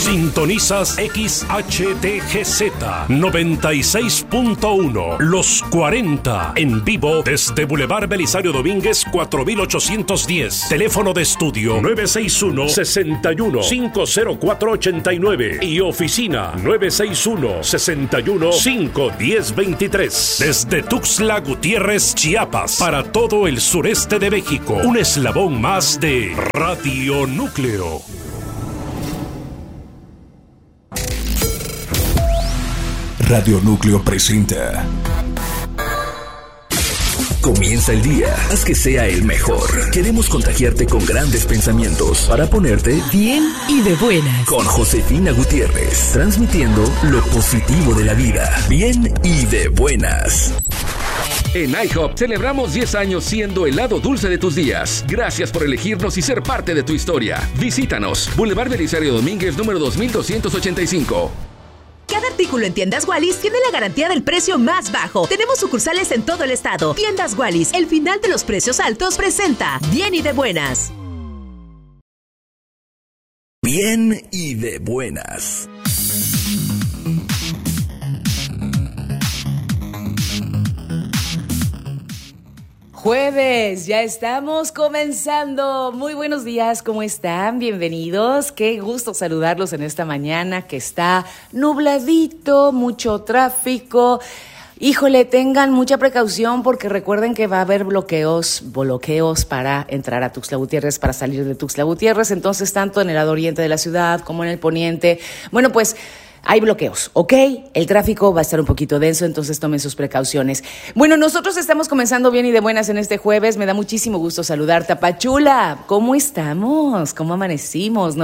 Sintonizas XHTGZ 96.1 Los 40 en vivo desde Boulevard Belisario Domínguez 4810. Teléfono de estudio 961-61-50489 y oficina 961-61-51023. Desde Tuxtla Gutiérrez, Chiapas, para todo el sureste de México. Un eslabón más de Radio Núcleo. Radio Núcleo presenta. Comienza el día, haz que sea el mejor. Queremos contagiarte con grandes pensamientos para ponerte bien y de buenas. Con Josefina Gutiérrez, transmitiendo lo positivo de la vida. Bien y de buenas. En IHOP celebramos 10 años siendo el lado dulce de tus días. Gracias por elegirnos y ser parte de tu historia. Visítanos, Boulevard Belisario Domínguez, número 2285. Cada artículo en Tiendas Wallis tiene la garantía del precio más bajo. Tenemos sucursales en todo el estado. Tiendas Wallis, el final de los precios altos, presenta Bien y de Buenas. Bien y de buenas. Jueves, ya estamos comenzando. Muy buenos días, ¿cómo están? Bienvenidos. Qué gusto saludarlos en esta mañana que está nubladito, mucho tráfico. Híjole, tengan mucha precaución porque recuerden que va a haber bloqueos para entrar a Tuxtla Gutiérrez, para salir de Tuxtla Gutiérrez. Entonces, tanto en el lado oriente de la ciudad como en el poniente. Bueno, pues hay bloqueos, ¿ok? El tráfico va a estar un poquito denso, entonces tomen sus precauciones. Bueno, nosotros estamos comenzando bien y de buenas en este jueves. Me da muchísimo gusto saludar. Tapachula, ¿cómo estamos? ¿Cómo amanecimos?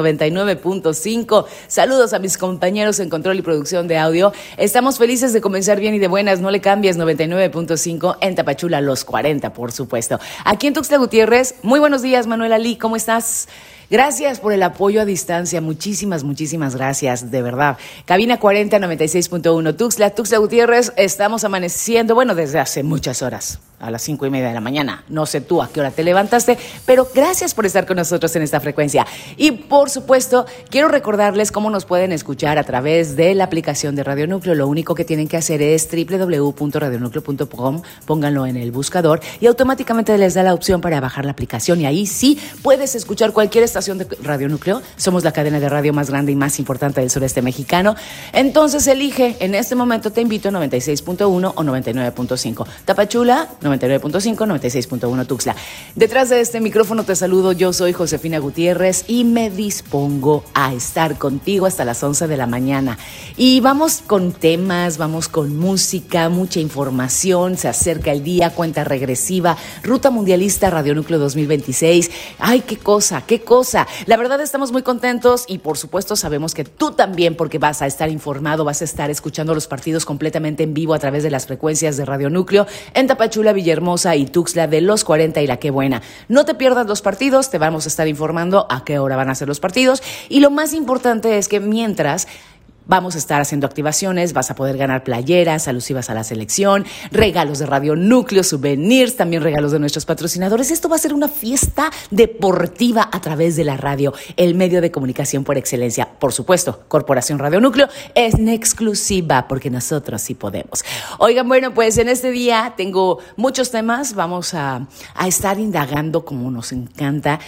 99.5. Saludos a mis compañeros en control y producción de audio. Estamos felices de comenzar bien y de buenas. No le cambies, 99.5 en Tapachula, los 40, por supuesto. Aquí en Tuxtla Gutiérrez, muy buenos días, Manuela Lee, ¿cómo estás? Gracias por el apoyo a distancia, muchísimas gracias, de verdad. Cabina 40, 96.1 Tuxtla Gutiérrez, estamos amaneciendo, bueno, desde hace muchas horas, a las 5:30 de la mañana. No sé tú a qué hora te levantaste, pero gracias por estar con nosotros en esta frecuencia. Y por supuesto, quiero recordarles cómo nos pueden escuchar a través de la aplicación de Radio Núcleo. Lo único que tienen que hacer es www.radionucleo.com, pónganlo en el buscador y automáticamente les da la opción para bajar la aplicación y ahí sí puedes escuchar cualquier estación de Radio Núcleo. Somos la cadena de radio más grande y más importante del sureste mexicano. Entonces elige, en este momento te invito a 96.1 o 99.5. Tapachula, 99.5, 96.1 Tuxtla. Detrás de este micrófono te saludo, yo soy Josefina Gutiérrez y me dispongo a estar contigo hasta las 11 de la mañana. Y vamos con temas, vamos con música, mucha información, se acerca el día, cuenta regresiva, Ruta Mundialista Radio Núcleo 2026. ¡Ay, qué cosa! La verdad estamos muy contentos y por supuesto sabemos que tú también, porque vas a estar informado, vas a estar escuchando los partidos completamente en vivo a través de las frecuencias de Radio Núcleo en Tapachula, Villahermosa y Tuxtla de los 40 y La Qué Buena. No te pierdas los partidos, te vamos a estar informando a qué hora van a ser los partidos y lo más importante es que mientras vamos a estar haciendo activaciones, vas a poder ganar playeras alusivas a la selección, regalos de Radio Núcleo, souvenirs, también regalos de nuestros patrocinadores. Esto va a ser una fiesta deportiva a través de la radio, el medio de comunicación por excelencia. Por supuesto, Corporación Radio Núcleo es en exclusiva porque nosotros sí podemos. Oigan, bueno, pues en este día tengo muchos temas, vamos a estar indagando como nos encanta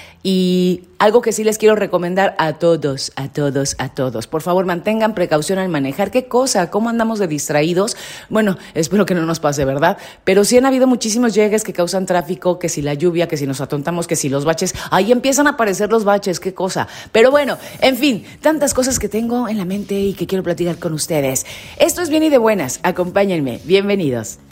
y algo que sí les quiero recomendar a todos. Por favor, mantengan precaución al manejar. ¿Qué cosa? ¿Cómo andamos de distraídos? Bueno, espero que no nos pase, ¿verdad? Pero sí han habido muchísimos llegues que causan tráfico, que si la lluvia, que si nos atontamos, que si los baches. Ahí empiezan a aparecer los baches, qué cosa. Pero bueno, en fin, tantas cosas que tengo en la mente y que quiero platicar con ustedes. Esto es Bien y de Buenas. Acompáñenme. Bienvenidos.